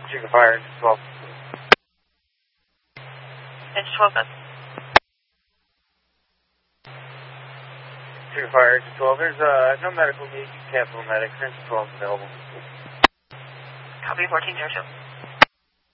Chicken Fire, engine 12. Engine 12, then. Chicken Fire, engine 12. There's no medical need. You can cancel medics. Engine 12 is available. Copy 1402.